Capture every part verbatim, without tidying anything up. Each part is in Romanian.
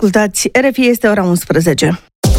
Ascultați, R F I, este ora unsprezece.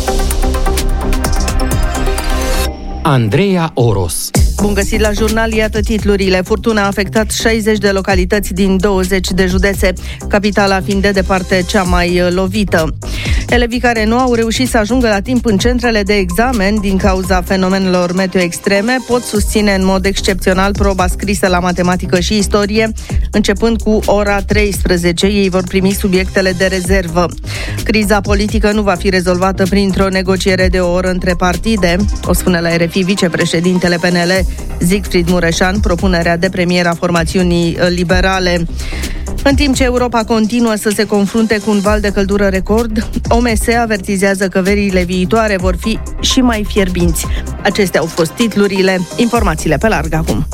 Andreea Oros. Bun găsit la jurnal, iată titlurile. Furtuna a afectat șaizeci de localități din douăzeci de județe, capitala fiind de departe cea mai lovită. Elevii care nu au reușit să ajungă la timp în centrele de examen din cauza fenomenelor meteo extreme pot susține în mod excepțional proba scrisă la matematică și istorie, începând cu ora treisprezece. Ei vor primi subiectele de rezervă. Criza politică nu va fi rezolvată printr-o negociere de o oră între partide, o spune la R F I vicepreședintele P N L Siegfried Mureșan, propunerea de premier a formațiunii liberale. În timp ce Europa continuă să se confrunte cu un val de căldură record, O M S avertizează că verile viitoare vor fi și mai fierbinți. Acestea au fost titlurile, informațiile pe larg acum.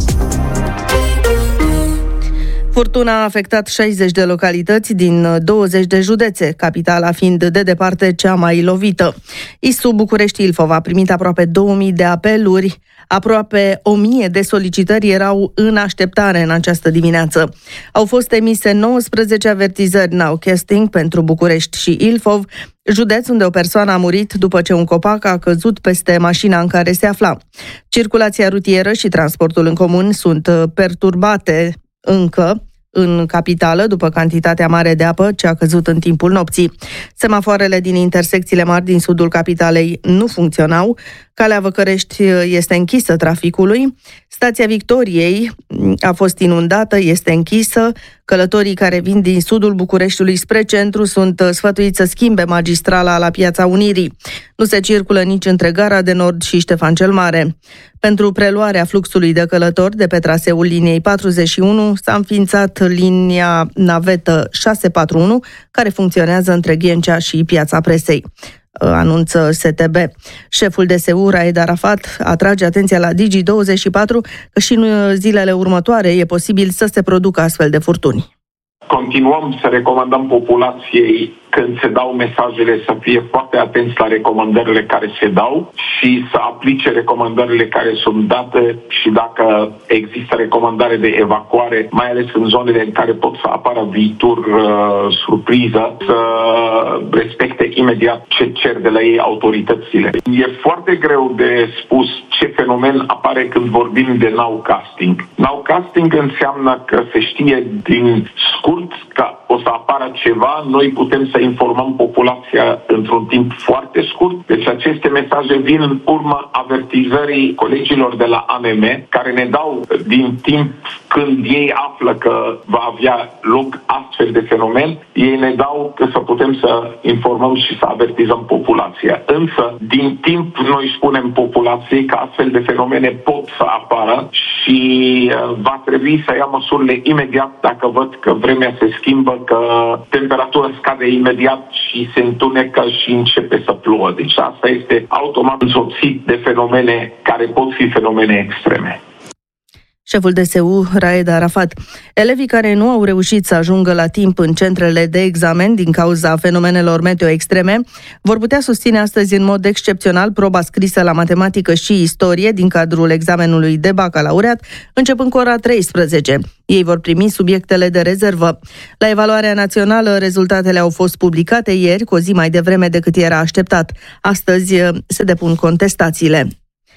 Furtuna a afectat șaizeci de localități din douăzeci de județe, capitala fiind de departe cea mai lovită. I S U București Ilfov a primit aproape două mii de apeluri, aproape o mie de solicitări erau în așteptare în această dimineață. Au fost emise nouăsprezece avertizări nowcasting pentru București și Ilfov, județ unde o persoană a murit după ce un copac a căzut peste mașina în care se afla. Circulația rutieră și transportul în comun sunt perturbate încă în capitală, după cantitatea mare de apă ce a căzut în timpul nopții. Semafoarele din intersecțiile mari din sudul capitalei nu funcționau, calea Văcărești este închisă traficului, stația Victoriei a fost inundată, este închisă, călătorii care vin din sudul Bucureștiului spre centru sunt sfătuiți să schimbe magistrala la Piața Unirii. Nu se circulă nici între Gara de Nord și Ștefan cel Mare. Pentru preluarea fluxului de călători de pe traseul liniei patruzeci și unu s-a înființat linia navetă șase patru unu, care funcționează între Ghencea și Piața Presei, anunță S T B. Șeful D S U, Raed Arafat, atrage atenția la Digi douăzeci și patru că și în zilele următoare e posibil să se producă astfel de furtuni. Continuăm să recomandăm populației, când se dau mesajele, să fie foarte atenți la recomandările care se dau și să aplice recomandările care sunt date și dacă există recomandare de evacuare, mai ales în zonele în care pot să apară viitor uh, surpriză, să respecte imediat ce cer de la ei autoritățile. E foarte greu de spus ce fenomen apare când vorbim de nowcasting. Nowcasting înseamnă că se știe din scurt că o să apară ceva, noi putem să informăm populația într-un timp foarte scurt. Deci aceste mesaje vin în urma avertizării colegilor de la A M M, care ne dau din timp când ei află că va avea loc astfel de fenomen, ei ne dau că să putem să informăm și să avertizăm populația. Însă, din timp, noi spunem populației că astfel de fenomene pot să apară și va trebui să ia măsurile imediat dacă văd că vremea se schimbă, că temperatura scade imediat și se întunecă și începe să plouă. Deci asta este automat însoțit de fenomene care pot fi fenomene extreme. Șeful D S U, Raed Arafat. Elevii care nu au reușit să ajungă la timp în centrele de examen din cauza fenomenelor meteo extreme vor putea susține astăzi în mod excepțional proba scrisă la matematică și istorie din cadrul examenului de bacalaureat, începând cu ora treisprezece. Ei vor primi subiectele de rezervă. La evaluarea națională, rezultatele au fost publicate ieri, cu o zi mai devreme decât era așteptat. Astăzi se depun contestațiile.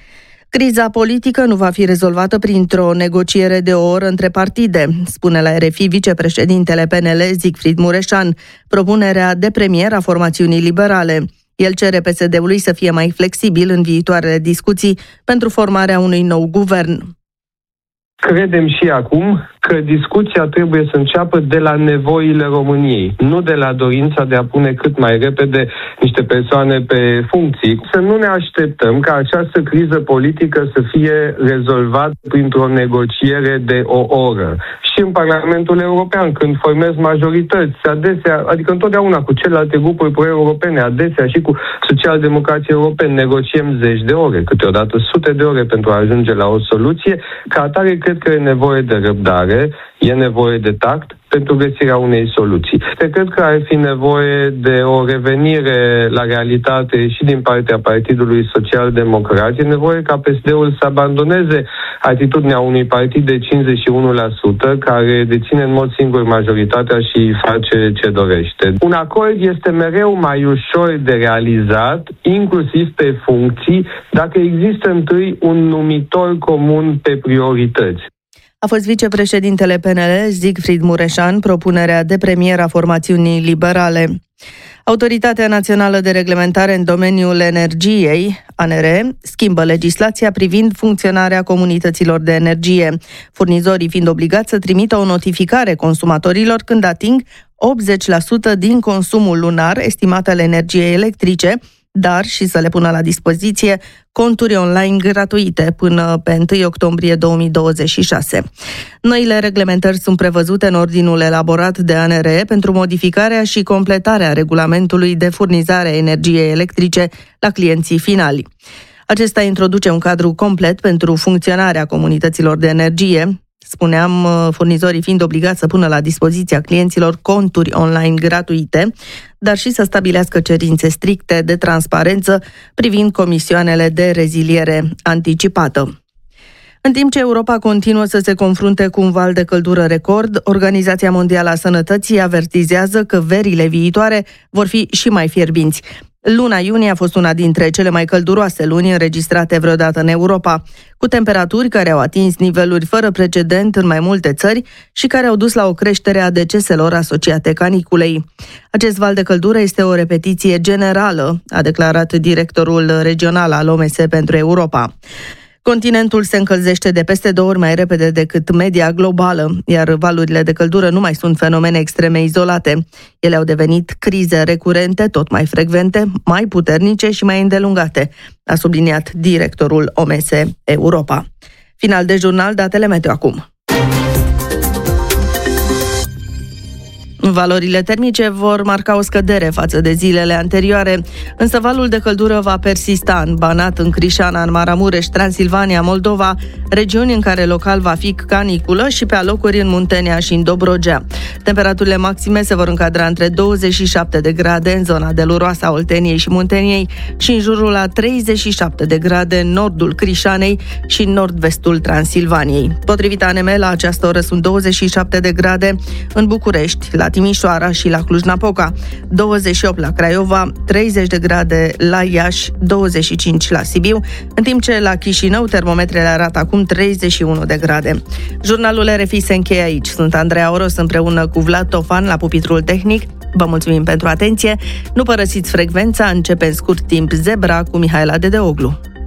Criza politică nu va fi rezolvată printr-o negociere de o oră între partide, spune la R F I vicepreședintele P N L Siegfried Mureșan, propunerea de premier a formațiunii liberale. El cere P S D-ului să fie mai flexibil în viitoarele discuții pentru formarea unui nou guvern. Credem și acum că discuția trebuie să înceapă de la nevoile României, nu de la dorința de a pune cât mai repede niște persoane pe funcții. Să nu ne așteptăm ca această criză politică să fie rezolvată printr-o negociere de o oră. Și în Parlamentul European, când formez majorități, adesea, adică întotdeauna cu celelalte grupuri pro-europene, adesea și cu socialdemocrații europeni, negociem zeci de ore, câteodată sute de ore pentru a ajunge la o soluție. Ca atare, cred că e nevoie de răbdare, e nevoie de tact, pentru găsirea unei soluții. Cred că ar fi nevoie de o revenire la realitate și din partea Partidului Social-Democrat. E nevoie ca P S D-ul să abandoneze atitudinea unui partid de cincizeci și unu la sută care deține în mod singur majoritatea și face ce dorește. Un acord este mereu mai ușor de realizat, inclusiv pe funcții, dacă există întâi un numitor comun pe priorități. A fost vicepreședintele P N L, Siegfried Mureșan, propunerea de premier a formațiunii liberale. Autoritatea Națională de Reglementare în domeniul energiei, A N R, schimbă legislația privind funcționarea comunităților de energie, furnizorii fiind obligați să trimită o notificare consumatorilor când ating optzeci la sută din consumul lunar estimat al energiei electrice, dar și să le pună la dispoziție conturi online gratuite până pe întâi octombrie două mii douăzeci și șase. Noile reglementări sunt prevăzute în ordinul elaborat de A N R pentru modificarea și completarea regulamentului de furnizare a energiei electrice la clienții finali. Acesta introduce un cadru complet pentru funcționarea comunităților de energie, spuneam, furnizorii fiind obligați să pună la dispoziția clienților conturi online gratuite, dar și să stabilească cerințe stricte de transparență privind comisioanele de reziliere anticipată. În timp ce Europa continuă să se confrunte cu un val de căldură record, Organizația Mondială a Sănătății avertizează că verile viitoare vor fi și mai fierbinți. Luna iunie a fost una dintre cele mai călduroase luni înregistrate vreodată în Europa, cu temperaturi care au atins niveluri fără precedent în mai multe țări și care au dus la o creștere a deceselor asociate caniculei. Acest val de căldură este o repetiție generală, a declarat directorul regional al O M S pentru Europa. Continentul se încălzește de peste două ori mai repede decât media globală, iar valurile de căldură nu mai sunt fenomene extreme izolate. Ele au devenit crize recurente, tot mai frecvente, mai puternice și mai îndelungate, a subliniat directorul O M S Europa. Final de jurnal, datele meteo acum. Valorile termice vor marca o scădere față de zilele anterioare, însă valul de căldură va persista în Banat, în Crișana, în Maramureș, Transilvania, Moldova, regiuni în care local va fi caniculă și pe alocuri în Muntenia și în Dobrogea. Temperaturile maxime se vor încadra între douăzeci și șapte de grade în zona de Luroasa, Olteniei și Munteniei și în jurul la treizeci și șapte de grade în nordul Crișanei și în nord-vestul Transilvaniei. Potrivit A N M, la această oră sunt douăzeci și șapte de grade în București, la Timișoara și la Cluj-Napoca, douăzeci și opt la Craiova, treizeci de grade la Iași, douăzeci și cinci la Sibiu, în timp ce la Chișinău termometrele arată acum treizeci și unu de grade. Jurnalul R F I se încheie aici. Sunt Andreea Oros împreună cu Vlad Tofan la pupitrul tehnic. Vă mulțumim pentru atenție. Nu părăsiți frecvența, începe în scurt timp Zebra cu Mihaela Dedeoglu.